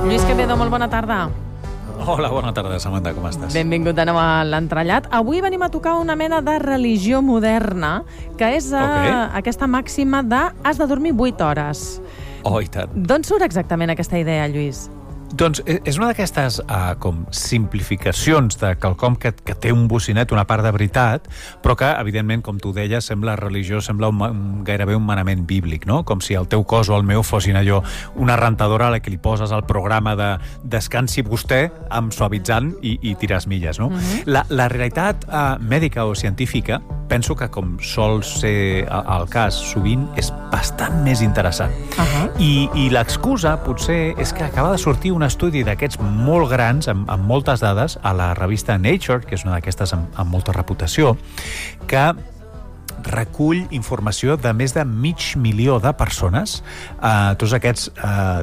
Lluís Quevedo, molt bona tarda. Hola, bona tarda, Samantha, com estàs? Benvingut de nou a l'Entrellat. Avui venim a tocar una mena de religió moderna, que és aquesta màxima de has de dormir 8 hores. Oh, i tant. D'on surt exactament aquesta idea, Lluís? Doncs és una d'aquestes com simplificacions de quelcom que té un bocinet, una part de veritat, però que, evidentment, com tu deies, sembla religió, sembla gairebé un manament bíblic, no? Com si el teu cos o el meu fossin allò, una rentadora a la que li poses el programa de descansi vostè amb suavitzant i tirar milles, no? La realitat mèdica o científica, penso que, com sol ser el cas, sovint és bastant més interessant. I l'excusa, potser, és que acaba de sortir un estudi d'aquests molt grans, amb moltes dades, a la revista Nature, que és una d'aquestes amb molta reputació, que recull informació de més de 500.000 de persones. Tots aquests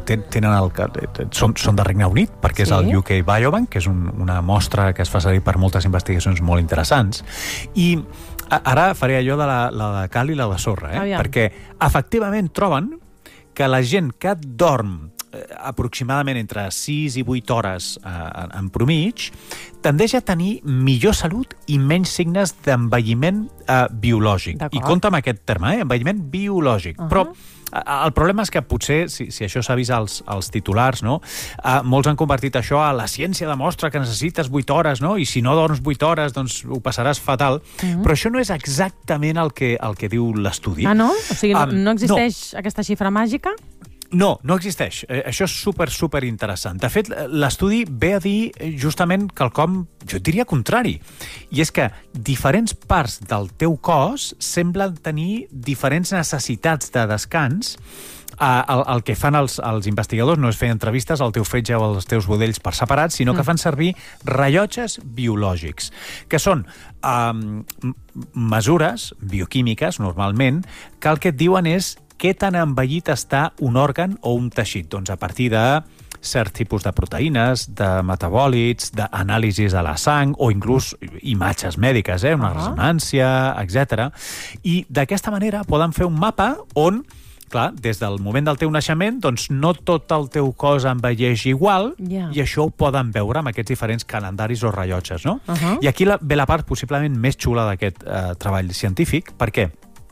són de Regne Unit, perquè és el UK Biobank, que és una mostra que es fa servir per moltes investigacions molt interessants. I ara faré allò de la de cal i la de sorra, perquè efectivament troben que la gent que dorm aproximadament entre 6 i 8 hores en promig, tendeix a tenir millor salut i menys signes d'envelliment biològic. I compta amb aquest terme, envelliment biològic. Però el problema és que potser, si això s'ha vist als titulars, no? Molts han convertit això a la ciència demostra que necessites 8 hores, no? I si no dorms 8 hores, doncs ho passaràs fatal. Però això no és exactament el que diu l'estudi. No? O sigui, no existeix aquesta xifra màgica? No existeix. Això és super interessant. De fet, l'estudi ve a dir justament quelcom, jo diria contrari. I és que diferents parts del teu cos semblen tenir diferents necessitats de descans. El que fan els investigadors no és fer entrevistes al teu fetge o als teus budells per separat, sinó que fan servir rellotges biològics, que són mesures bioquímiques, normalment, que el que et diuen és què tan envellit està un òrgan o un teixit. Doncs a partir de cert tipus de proteïnes, de metabòlits, d'anàlisis a la sang o inclús imatges mèdiques, una ressonància, etc. I d'aquesta manera poden fer un mapa on, clar, des del moment del teu naixement, doncs no tot el teu cos envelleix igual, i això ho poden veure amb aquests diferents calendaris o rellotges, no? I aquí ve la part possiblement més xula d'aquest treball científic, perquè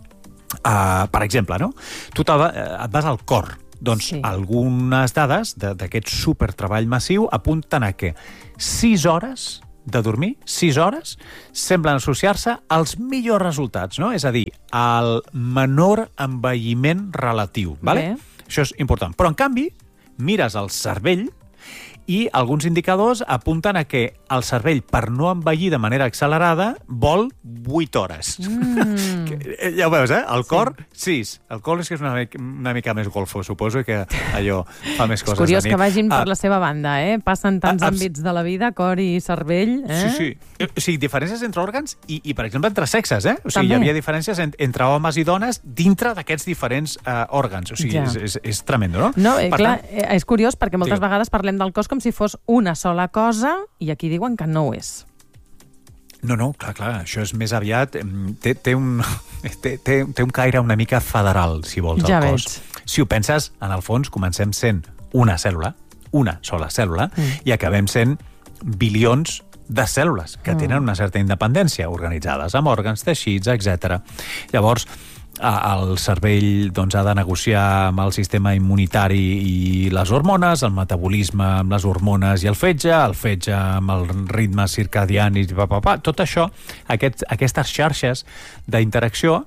per exemple, no? Tu et vas al cor. Doncs algunes dades d'aquest supertreball massiu apunten a que 6 hores de dormir, 6 hores, semblen associar-se als millors resultats, no? És a dir, al menor envelliment relatiu. Això és important. Però, en canvi, mires el cervell i alguns indicadors apunten a que el cervell, per no envellir de manera accelerada, vol 8 hores. Ja ho veus, El cor, 6. El cor és que és una mica més golfo, suposo, que allò fa més coses. És curiós que vagin per la seva banda, Passen tants àmbits de la vida, cor i cervell. Sí. O sigui, diferències entre òrgans i, per exemple, entre sexes, O sigui, hi havia diferències entre homes i dones dintre d'aquests diferents òrgans. O sigui, és tremendo, no? No, clar, és curiós perquè moltes vegades parlem del cos com si fos una sola cosa i aquí diuen que no ho és. No, clar, això és més aviat... Té un caire una mica federal, si vols, el cos. Si ho penses, en el fons, comencem sent una cèl·lula, una sola cèl·lula, i acabem sent bilions de cèl·lules que tenen una certa independència, organitzades amb òrgans, teixits, etc. Llavors, el cervell ha de negociar amb el sistema immunitari i les hormones, el metabolisme amb les hormones i el fetge amb el ritme circadiani, tot això, aquestes xarxes d'interacció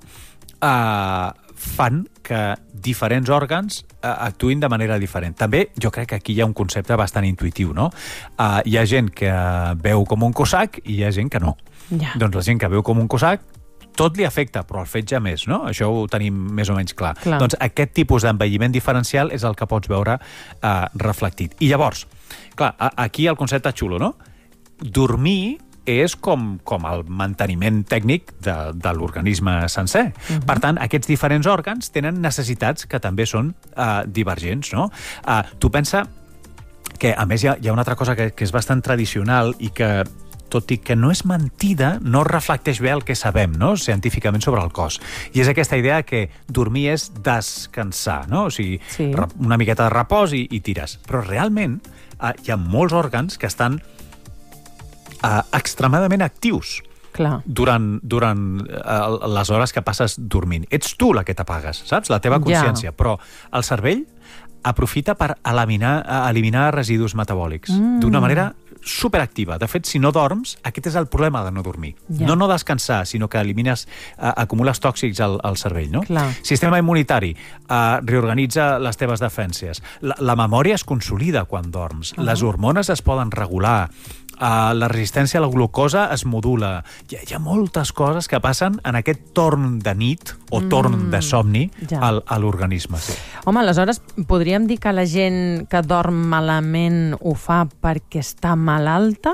fan que diferents òrgans actuïn de manera diferent. També jo crec que aquí hi ha un concepte bastant intuïtiu, no? Hi ha gent que veu com un cosac i hi ha gent que no. Doncs la gent que veu com un cosac tot li afecta, però el fetge més, no? Això ho tenim més o menys clar. Doncs aquest tipus d'envelliment diferencial és el que pots veure reflectit. I llavors, clar, aquí el concepte xulo, no? Dormir és com el manteniment tècnic de l'organisme sencer. Per tant, aquests diferents òrgans tenen necessitats que també són divergents, no? Tu pensa que, a més, hi ha una altra cosa que és bastant tradicional i que tot i que no és mentida, no reflecteix bé el que sabem, no?, científicament sobre el cos. I és aquesta idea que dormir és descansar, no? O sigui, una miqueta de repòs i tires. Però realment hi ha molts òrgans que estan extremadament actius durant les hores que passes dormint. Ets tu la que t'apagues, saps? La teva consciència. Però el cervell aprofita per eliminar residus metabòlics d'una manera superactiva. De fet, si no dorms, aquest és el problema de no dormir. No descansar, sinó que acumules tòxics al cervell, no? Sistema immunitari, reorganitza les teves defenses. La memòria es consolida quan dorms. Les hormones es poden regular. La resistència a la glucosa es modula. Hi ha moltes coses que passen en aquest torn de nit o torn de somni a l'organisme. Home, aleshores podríem dir que la gent que dorm malament ho fa perquè està malalta?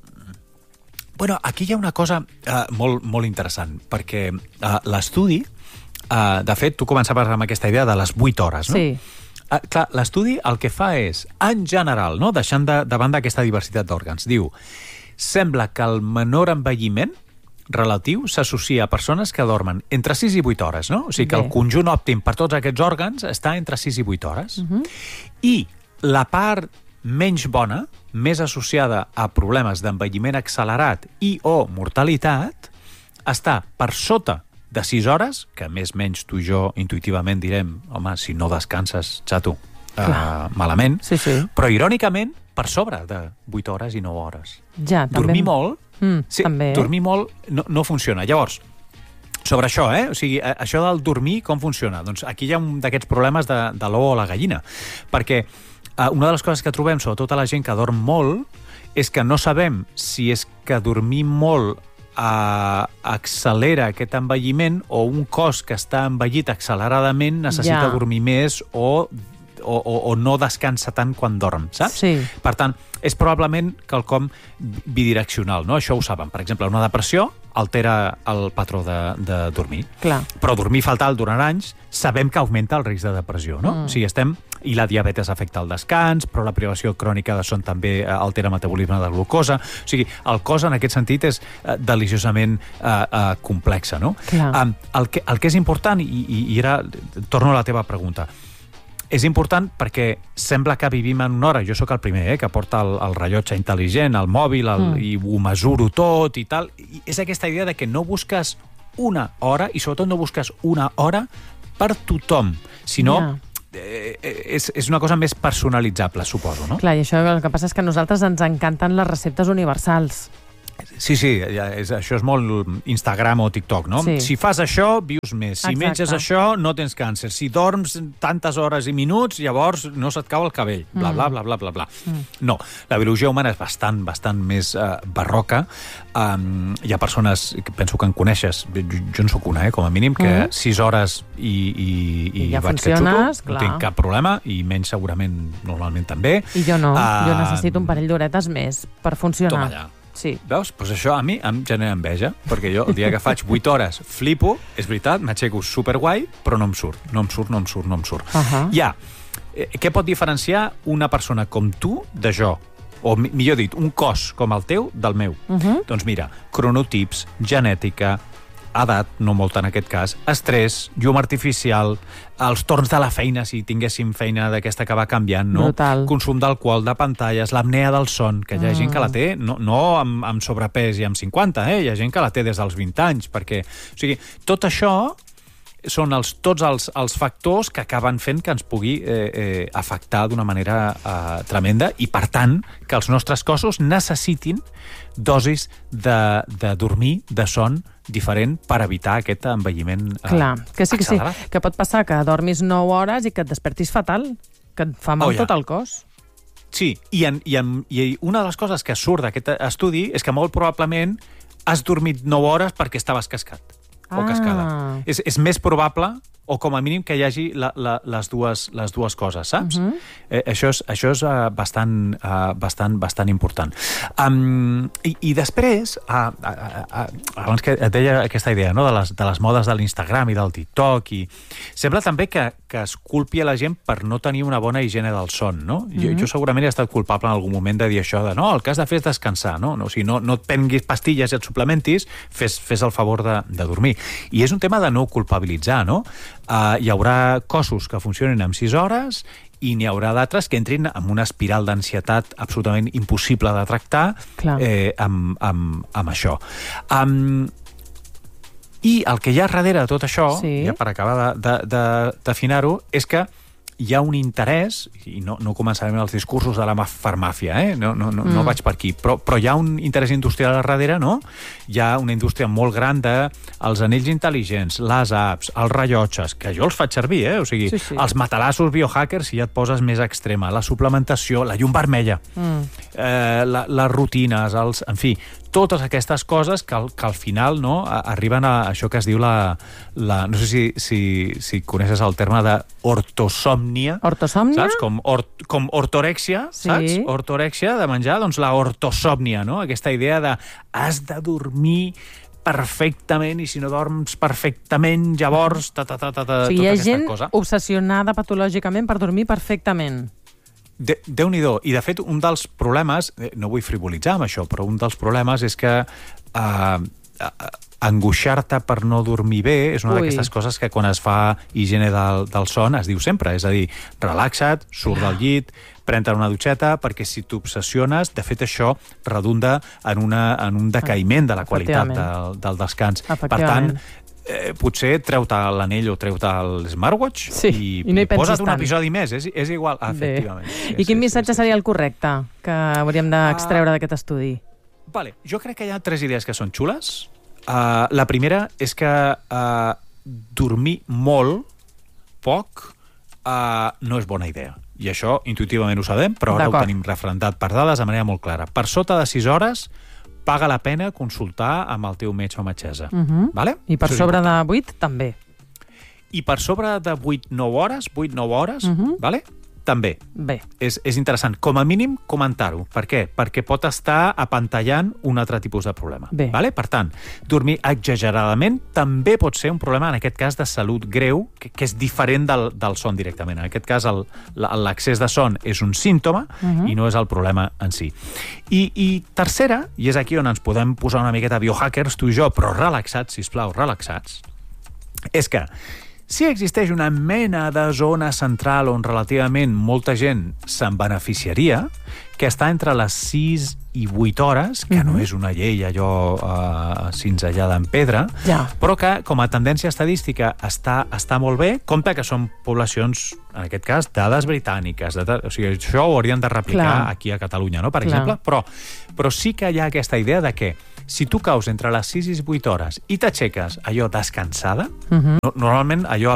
Bueno, aquí hi ha una cosa molt interessant, perquè l'estudi, de fet, tu començaves amb aquesta idea de les 8 hores, no? Sí. Clar, l'estudi el que fa és, en general, no, deixant de banda aquesta diversitat d'òrgans, diu, sembla que el menor envelliment relatiu s'associa a persones que dormen entre 6 i 8 hores, no? O sigui que el conjunt òptim per tots aquests òrgans està entre 6 i 8 hores. I la part menys bona, més associada a problemes d'envelliment accelerat i o mortalitat, està per sota de 6 hores, que més menys tu i jo intuïtivament direm, home, si no descanses, xato, malament, però irònicament per sobre de 8 hores i 9 hores. Dormir molt, dormir molt no funciona. Llavors, sobre això, o sigui, això del dormir, com funciona? Doncs aquí hi ha un d'aquests problemes de l'ou o la gallina, perquè una de les coses que trobem, sobretot a la gent que dorm molt, és que no sabem si és que dormir molt accelera aquest envelliment o un cos que està envellit acceleradament necessita dormir més o no descansa tant quan dorm, saps? Per tant, és probablement quelcom bidireccional, no? Això ho saben. Per exemple, una depressió altera el patró de dormir. Però dormir fatal durant anys sabem que augmenta el risc de depressió, no? O sigui, i la diabetes afecta el descans, però la privació crònica de son també altera el metabolisme de glucosa. O sigui, el cos en aquest sentit és deliciosament complex, no? El que és important, i ara torno a la teva pregunta, és important perquè sembla que vivim en una hora. Jo sóc el primer que porta el rellotge intel·ligent, el mòbil, i ho mesuro tot i tal. I és aquesta idea de que no busques una hora, i sobretot no busques una hora per tothom, sinó és una cosa més personalitzable, suposo, no? Clar, i això el que passa és que a nosaltres ens encanten les receptes universals. Sí, això és molt Instagram o TikTok, no? Si fas això, vius més. Si menges això, no tens càncer. Si dorms tantes hores i minuts, llavors no se't cau el cabell. Bla, bla, bla, bla, bla, bla. No, la biologia humana és bastant més barroca. Hi ha persones, que penso que en coneixes, jo en soc una, com a mínim, que 6 hores i ja vaig que xuto, no tinc cap problema, i menys segurament, normalment també. I jo no, jo necessito un parell d'horetes més per funcionar. Toma allà. Veus? Doncs això a mi em genera enveja, perquè jo el dia que faig 8 hores flipo, és veritat, m'aixeco superguai, però no em surt. Què pot diferenciar una persona com tu de jo? O millor dit, un cos com el teu del meu? Doncs mira, cronotips, genètica, edat, no molta en aquest cas, estrès, llum artificial, els torns de la feina, si tinguéssim feina d'aquesta que va canviant, no? Consum d'alcohol, de pantalles, l'apnea del son, que hi ha gent que la té, no amb sobrepès i amb 50, hi ha gent que la té des dels 20 anys, perquè, o sigui, tot això són tots els factors que acaben fent que ens pugui afectar d'una manera tremenda, i, per tant, que els nostres cossos necessitin dosis de dormir, de son, diferent per evitar aquest envelliment accelerat. Que pot passar que dormis 9 hores i que et despertis fatal, que et fa mal tot el cos. Sí, i una de les coses que surt d'aquest estudi és que molt probablement has dormit 9 hores perquè estaves cascat o cascada. És més probable, o com a mínim que hi hagi les dues coses, saps? Això és bastant important. I després, abans que et deia aquesta idea, no, de les modes de l'Instagram i del TikTok, i sembla també que que es culpi a la gent per no tenir una bona higiene del son, no? Jo segurament he estat culpable en algun moment de dir això de no, el que has de fer és descansar, no? O sigui, no et prenguis pastilles i et suplementis, fes el favor de dormir. I és un tema de no culpabilitzar, no? Hi haurà cossos que funcionin en 6 hores i n'hi haurà d'altres que entrin en una espiral d'ansietat absolutament impossible de tractar amb això. I el que hi ha darrere de tot això, ja per acabar d'afinar-ho, és que hi ha un interès, i no començarem els discursos de la farmàcia, no vaig per aquí, però hi ha un interès industrial a darrere, no? Hi ha una indústria molt gran dels anells intel·ligents, les apps, els rellotges, que jo els faig servir, o sigui, els matalassos biohackers, si ja et poses més extrema, la suplementació, la llum vermella, les rutines, en fi, totes aquestes coses que al final arriben a això que es diu no sé si coneixes el terme d'ortosòmnia. Ortosòmnia? Saps? Com ortorèxia, saps? Ortorèxia de menjar, doncs la ortosòmnia, no? Aquesta idea de has de dormir perfectament i si no dorms perfectament, llavors... O sigui, hi ha gent obsessionada patològicament per dormir perfectament. Déu-n'hi-do. I, de fet, un dels problemes, no vull frivolitzar amb això, però un dels problemes és que angoixar-te per no dormir bé és una d'aquestes coses que quan es fa higiene del son es diu sempre. És a dir, relaxa't, surt del llit, pren-te una dutxeta, perquè si t'obsessiones, de fet, això redunda en un decaïment de la qualitat del descans. Per tant, potser treu-te l'anell o treu-te el smartwatch i no posa't un episodi més, és igual, efectivament. I quin missatge seria el correcte que hauríem d'extreure d'aquest estudi? Vale, jo crec que hi ha 3 idees que són xules. La primera és que dormir molt, poc, no és bona idea. I això intuïtivament ho sabem, però ara ho tenim refrendat per dades de manera molt clara. Per sota de 6 hores paga la pena consultar amb el teu metge o metgessa. Vale? I per sobre de 8 també. I per sobre de 8-9 hores, vale? També. Bé. És interessant, com a mínim, comentar-ho. Per què? Perquè pot estar apantallant un altre tipus de problema. Vale? Per tant, dormir exageradament també pot ser un problema, en aquest cas, de salut greu, que és diferent del son directament. En aquest cas, l'excés de son és un símptoma i no és el problema en si. I tercera, i és aquí on ens podem posar una miqueta biohackers, tu i jo, però relaxats, sisplau, relaxats, és que si existeix una mena de zona central on relativament molta gent se'n beneficiaria, que està entre les 6 i 8 hores, que no és una llei allò cinzellada en pedra, però que com a tendència estadística està molt bé. Compte que són poblacions, en aquest cas, dades britàniques. O sigui, això ho hauríem de replicar aquí a Catalunya, no? Per exemple. Però sí que hi ha aquesta idea de que si tu caus entre les 6 i 8 hores i t'aixeques allò descansada, normalment allò,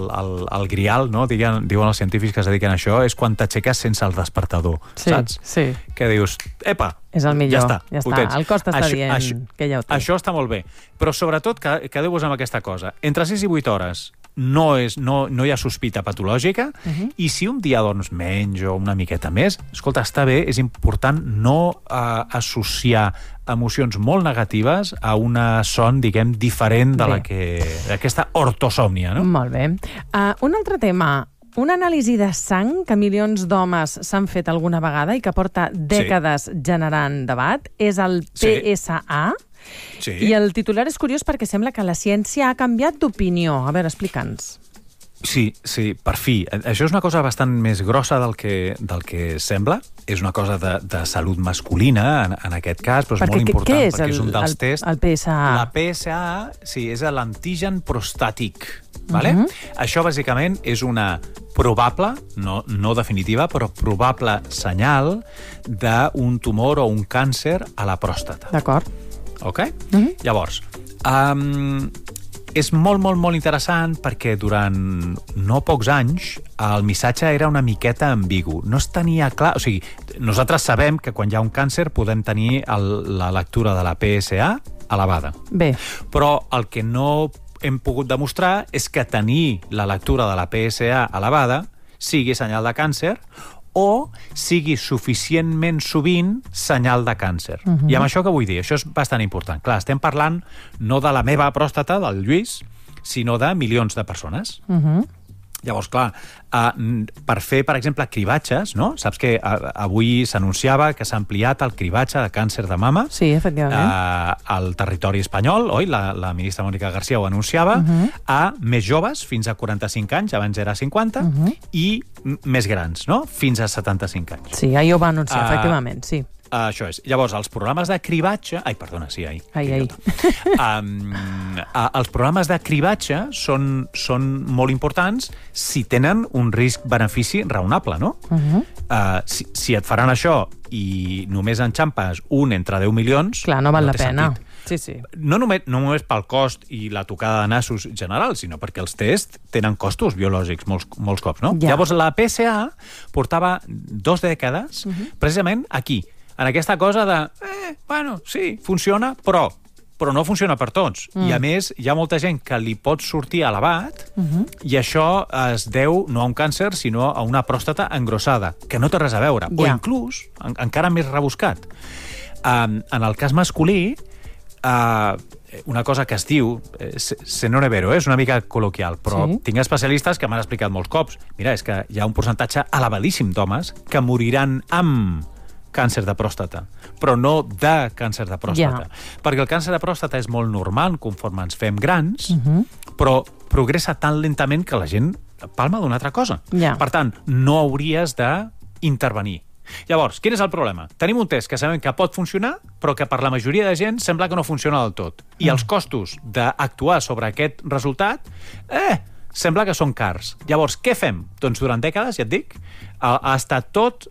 el grial, no? Diuen els científics que es dediquen a això, és quan t'aixeques sense el despertador, saps? Sí. Que dius, epa, és el millor, ja està. El cos t'està dient que ja ho té. Això està molt bé, però sobretot quedeu-vos amb aquesta cosa. Entre 6 i 8 hores no hi ha sospita patològica i si un dia dorms menys o una miqueta més, escolta, està bé, és important no associar emocions molt negatives a una son, diguem, diferent de d'aquesta ortosòmnia, no? Molt bé. Un altre tema. Una anàlisi de sang que milions d'homes s'han fet alguna vegada i que porta dècades generant debat és el PSA. I el titular és curiós perquè sembla que la ciència ha canviat d'opinió. A veure, explica'ns. Sí, per fi. Això és una cosa bastant més grossa del que sembla. És una cosa de salut masculina, en aquest cas, però és molt important. Què és perquè és un dels tests. El PSA? La PSA, sí, és l'antigen prostàtic. Vale? Això, bàsicament, és una probable, no definitiva, però probable senyal d'un tumor o un càncer a la pròstata. D'acord. Ok? Llavors, és molt interessant perquè durant no pocs anys el missatge era una miqueta ambigu. No es tenia clar... O sigui, nosaltres sabem que quan hi ha un càncer podem tenir la lectura de la PSA elevada. Bé. Però el que no hem pogut demostrar és que tenir la lectura de la PSA elevada sigui senyal de càncer o sigui suficientment sovint senyal de càncer. I amb això què vull dir? Això és bastant important. Clar, estem parlant no de la meva pròstata, del Lluís, sinó de milions de persones. Llavors, clar, per fer, per exemple, cribatges, no? Saps que avui s'anunciava que s'ha ampliat el cribatge de càncer de mama al territori espanyol, oi? La ministra Mónica García ho anunciava, a més joves, fins a 45 anys, abans era 50, i més grans, no? Fins a 75 anys. Sí, ahir ho va anunciar, efectivament, sí. Això és. Llavors, els programes de cribatge... Ai, perdona, sí, ahir. Els programes de cribatge són molt importants si tenen un risc-benefici raonable, no? Si et faran això i només enxampes un entre 10 milions... Clar, no val la pena. Sí, sí. No només pel cost i la tocada de nassos general, sinó perquè els tests tenen costos biològics molts cops, no? Llavors, la PSA portava 2 dècades precisament aquí, en aquesta cosa de, bueno, sí, funciona, però no funciona per tots. I, a més, hi ha molta gent que li pot sortir elevat i això es deu no a un càncer, sinó a una pròstata engrossada, que no té res a veure. O inclús, encara més rebuscat, en el cas masculí, una cosa que es diu, se non è vero, és una mica col·loquial, però tinc especialistes que m'han explicat molts cops. Mira, és que hi ha un percentatge elevadíssim d'homes que moriran amb càncer de pròstata, però no de càncer de pròstata. Perquè el càncer de pròstata és molt normal conforme ens fem grans, però progressa tan lentament que la gent palma d'una altra cosa. Per tant, no hauries d'intervenir. Llavors, quin és el problema? Tenim un test que sabem que pot funcionar, però que per la majoria de gent sembla que no funciona del tot. I els costos d'actuar sobre aquest resultat, sembla que són cars. Llavors, què fem? Doncs durant dècades, ja et dic, ha estat tot...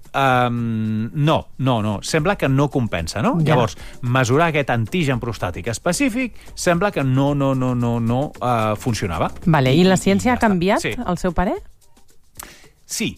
No. Sembla que no compensa, no? Llavors, mesurar aquest antigen prostàtic específic sembla que no funcionava. Vale, i la ciència ha canviat, al seu parer? Sí,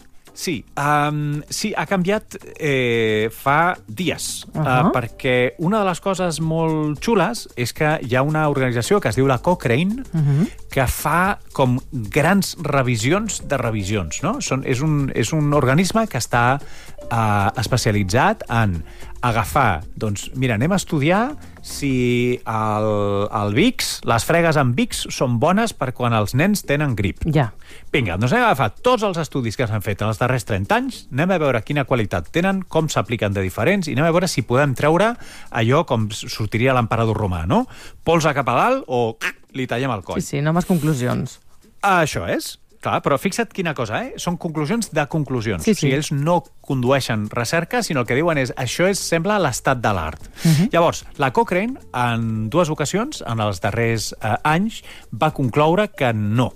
ha canviat fa dies, perquè una de les coses molt xules és que hi ha una organització que es diu la Cochrane, que fa com grans revisions de revisions, no? És un organisme que està especialitzat en agafar, doncs, mira, anem a estudiar si el Vicks, les fregues amb Vicks són bones per quan els nens tenen grip. Vinga, doncs hem agafat tots els estudis que s'han fet en els darrers 30 anys, anem a veure quina qualitat tenen, com s'apliquen de diferents, i anem a veure si podem treure allò com sortiria l'emperador romà, no? Polsa cap a dalt o li tallem el coll. Sí, noves conclusions. Això és. Clar, però fixa't quina cosa, són conclusions de conclusions. O sigui, ells no condueixen recerca, sinó el que diuen és això sembla l'estat de l'art. Llavors, la Cochrane, en 2 ocasions, en els darrers anys, va concloure que no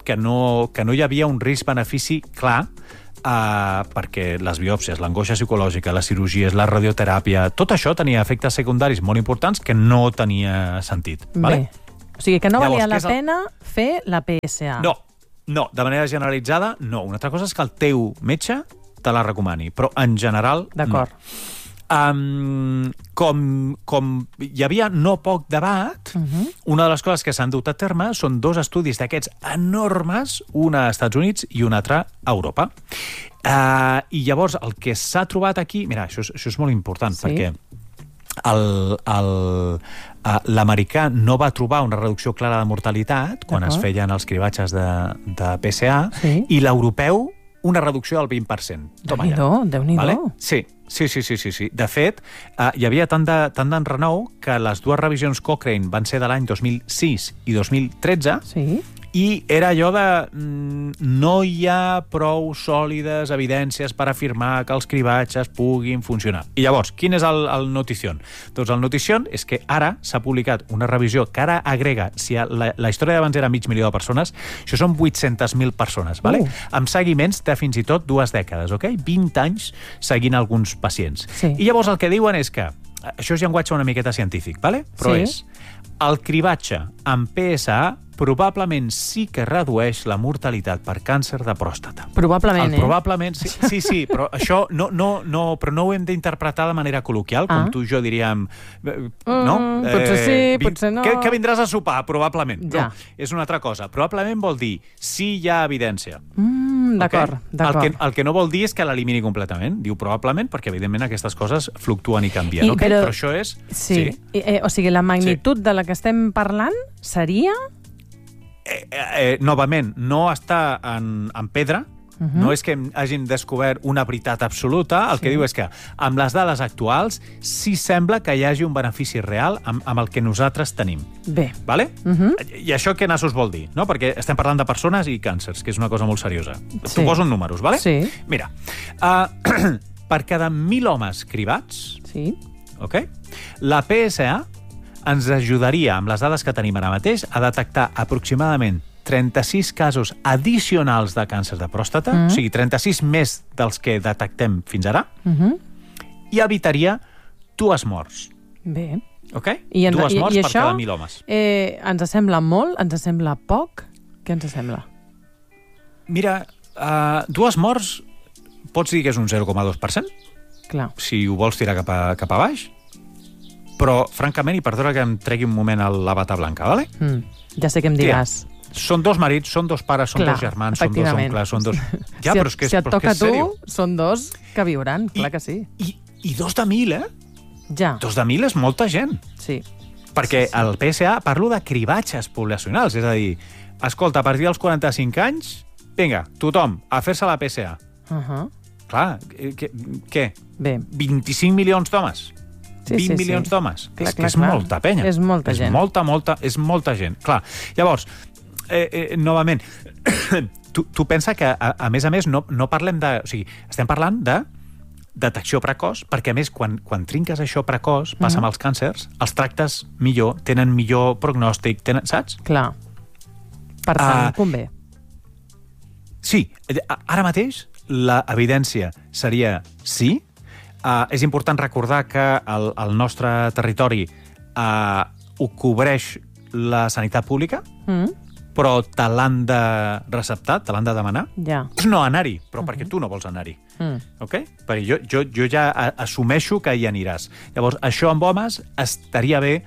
hi havia un risc-benefici clar, perquè les biòpsies, l'angoixa psicològica, les cirurgies, la radioteràpia, tot això tenia efectes secundaris molt importants que no tenia sentit. Bé, o sigui que no valia la pena fer la PSA. No, de manera generalitzada, no. Una altra cosa és que el teu metge te la recomani, però en general, d'acord. Com hi havia no poc debat, una de les coses que s'han dut a terme són 2 estudis d'aquests enormes, un als Estats Units i un altre a Europa. I llavors el que s'ha trobat aquí... Mira, això és molt important, perquè l'americà no va trobar una reducció clara de mortalitat quan es feien els cribatges de PSA, i l'europeu una reducció del 20%. Déu-n'hi-do. Sí. De fet, hi havia tant d'enrenou que les 2 revisions Cochrane van ser de l'any 2006 i 2013, i era allò de no hi ha prou sòlides evidències per afirmar que els cribatges puguin funcionar. I llavors, quin és el notición? Doncs el notición és que ara s'ha publicat una revisió que ara agrega, si la història d'abans era 500.000 de persones, això són 800.000 persones, amb seguiments de fins i tot 2 dècades, 20 anys seguint alguns pacients. I llavors el que diuen és que, això és llenguatge una miqueta científic, però és el cribatge amb PSA probablement sí que redueix la mortalitat per càncer de pròstata. Probablement, Probablement, sí, però això però no ho hem d'interpretar de manera col·loquial, com tu i jo diríem... Potser sí, potser no. Que vindràs a sopar, probablement. No, és una altra cosa. Probablement vol dir sí hi ha evidència. D'acord. El que no vol dir és que l'elimini completament. Diu probablement, perquè evidentment aquestes coses fluctuen i canvien. Però això és... O sigui, la magnitud de la que estem parlant seria... novament, no està en pedra, no és que hagin descobert una veritat absoluta, el que diu és que amb les dades actuals sí sembla que hi hagi un benefici real amb el que nosaltres tenim. Bé. Vale? I això què nassos vol dir? No? Perquè estem parlant de persones i càncers, que és una cosa molt seriosa. T'ho poso en números, vale? Sí. Mira, per cada 1.000 homes cribats, okay, la PSA ens ajudaria, amb les dades que tenim ara mateix, a detectar aproximadament 36 casos addicionals de càncer de pròstata, o sigui, 36 més dels que detectem fins ara, i evitaria 2 morts. Bé. Ok? 2 morts per cada 1.000 homes. Ens sembla molt? Ens sembla poc? Què ens sembla? Mira, 2 morts pots dir que és un 0,2%? Clar. Si ho vols tirar cap a baix. Però, francament, i perdona que em tregui un moment la bata blanca, vale? Ja sé què em diràs. Són 2 marits, són 2 pares, són 2 germans, són 2 oncles, són 2... Ja, però és que és si et toca a tu, sèrio. són 2 que viuran, clar que sí. I 2 de 1.000, Ja. 2 de 1.000 és molta gent. Sí. Perquè el PSA parlo de cribatges poblacionals, és a dir, escolta, a partir dels 45 anys, vinga, tothom, a fer-se la PSA. Clar, què? Bé. 25 milions d'homes? 20 milions d'homes? És que és molta penya. És molta gent. És molta gent. Clar, llavors, novament, tu pensa que, a més, no parlem de... O sigui, estem parlant de detecció precoç, perquè, a més, quan trinques això precoç, passa amb els càncers, els tractes millor, tenen millor prognòstic, saps? Clar. Per tant, convé. Sí, ara mateix la evidència seria sí. És important recordar que el nostre territori ho cobreix la sanitat pública, però te l'han de receptar, te l'han de demanar. Ja. És no anar-hi, però perquè tu no vols anar-hi. Okay? Perquè jo ja assumeixo que hi aniràs. Llavors, això amb homes estaria bé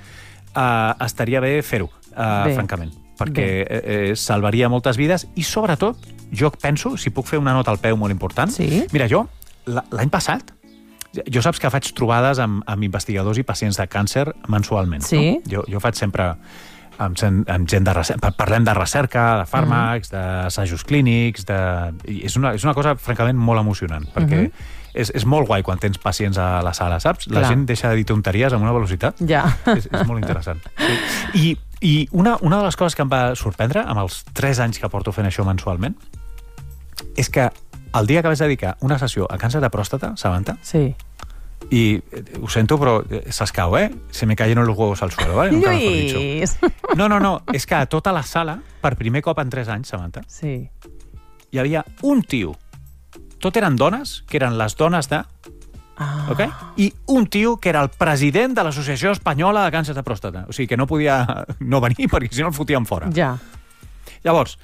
fer-ho, francament, perquè salvaria moltes vides i, sobretot, jo penso, si puc fer una nota al peu molt important, mira, jo, l'any passat, jo saps que faig trobades amb investigadors i pacients de càncer mensualment. Sí. No? Jo faig sempre amb gent de recerca, parlem de recerca, de fàrmacs, d'assajos clínics, i és una cosa, francament, molt emocionant, perquè és molt guai quan tens pacients a la sala, saps? La gent deixa de dir tonteries amb una velocitat. Ja. És molt interessant. Sí. I una de les coses que em va sorprendre, amb els 3 anys que porto fent això mensualment, és que el dia que vaig dedicar una sessió a càncer de pròstata, Samantha, sí. I ho sento, però s'escau, se me cayen los huevos al suelo, ¿vale? Lluís! No, és que a tota la sala, per primer cop en 3 anys, Samantha, hi havia un tio. Tot eren dones, que eren les dones de... Okay? I un tio que era el president de l'Associació Espanyola de Càncer de Pròstata. O sigui, que no podia no venir perquè si no el fotien fora. Ja. Llavors,